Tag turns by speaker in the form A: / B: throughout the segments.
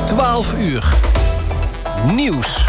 A: 12 uur. Nieuws.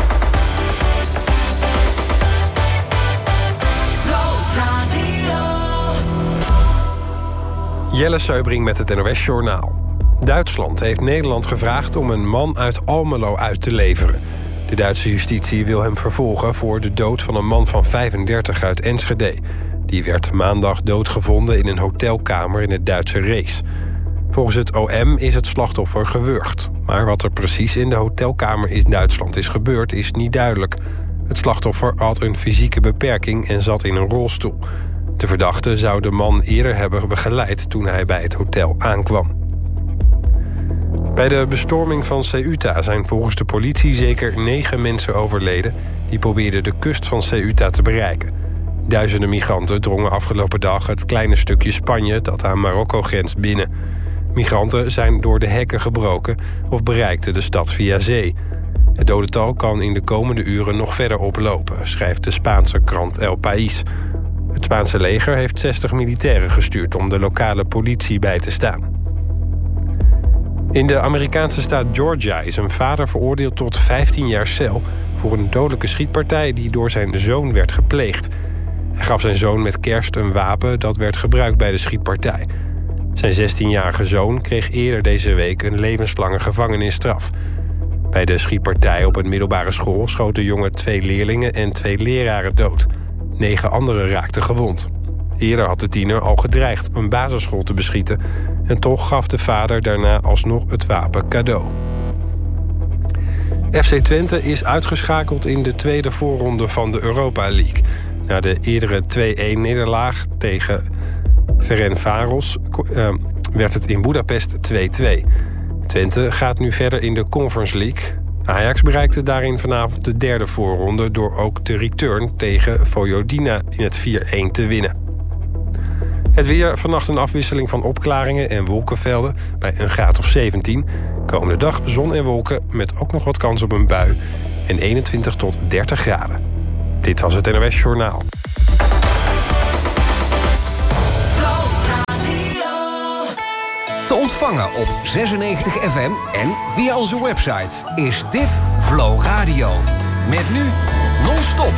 A: Jelle Seubring met het NOS-journaal. Duitsland heeft Nederland gevraagd om een man uit Almelo uit te leveren. De Duitse justitie wil hem vervolgen voor de dood van een man van 35 uit Enschede. Die werd maandag doodgevonden in een hotelkamer in het Duitse Rees. Volgens het OM is het slachtoffer gewurgd. Maar wat er precies in de hotelkamer in Duitsland is gebeurd is niet duidelijk. Het slachtoffer had een fysieke beperking en zat in een rolstoel. De verdachte zou de man eerder hebben begeleid toen hij bij het hotel aankwam. Bij de bestorming van Ceuta zijn volgens de politie zeker 9 mensen overleden die probeerden de kust van Ceuta te bereiken. Duizenden migranten drongen afgelopen dag het kleine stukje Spanje dat aan Marokko grenst binnen. Migranten zijn door de hekken gebroken of bereikten de stad via zee. Het dodental kan in de komende uren nog verder oplopen, schrijft de Spaanse krant El País. Het Spaanse leger heeft 60 militairen gestuurd om de lokale politie bij te staan. In de Amerikaanse staat Georgia is een vader veroordeeld tot 15 jaar cel voor een dodelijke schietpartij die door zijn zoon werd gepleegd. Hij gaf zijn zoon met kerst een wapen dat werd gebruikt bij de schietpartij. Zijn 16-jarige zoon kreeg eerder deze week een levenslange gevangenisstraf. Bij de schietpartij op een middelbare school schoot de jongen 2 leerlingen en 2 leraren dood. 9 anderen raakten gewond. Eerder had de tiener al gedreigd een basisschool te beschieten en toch gaf de vader daarna alsnog het wapen cadeau. FC Twente is uitgeschakeld in de tweede voorronde van de Europa League. Na de eerdere 2-1-nederlaag tegen Ferencváros werd het in Budapest 2-2. Twente gaat nu verder in de Conference League. Ajax bereikte daarin vanavond de derde voorronde door ook de return tegen Vojvodina in het 4-1 te winnen. Het weer, vannacht een afwisseling van opklaringen en wolkenvelden bij een graad of 17. Komende dag zon en wolken met ook nog wat kans op een bui en 21 tot 30 graden. Dit was het NOS Journaal.
B: Te ontvangen op 96 FM en via onze website is dit Flow Radio. Met nu non-stop